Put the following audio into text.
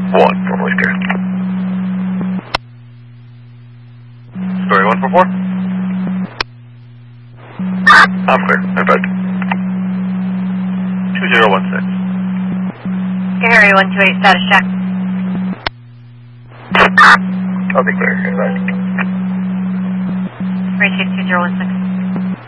1, formally clear. Story 144. I'm clear. Invite. 2016. Area 128, status check. I'll be clear. Invite. Ray Chase 2016.